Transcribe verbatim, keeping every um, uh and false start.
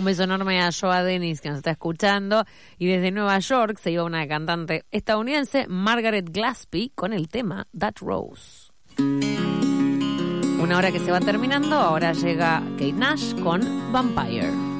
Un beso enorme a Joa Dennis, que nos está escuchando. Y desde Nueva York se iba una cantante estadounidense, Margaret Glaspie, con el tema That Rose. Una hora que se va terminando, ahora llega Kate Nash con Vampire.